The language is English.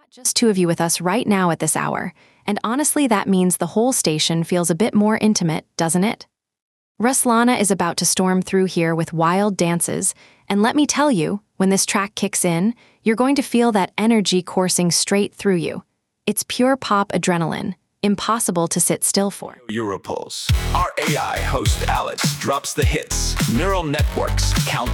Just two of you with us right now at this hour, and honestly, that means the whole station feels a bit more intimate, doesn't it? Ruslana is about to storm through here with wild dances, and let me tell you, when this track kicks in, you're going to feel that energy coursing straight through you. It's pure pop adrenaline, impossible to sit still for. Europulse. Our AI host Alex drops the hits. Neural networks count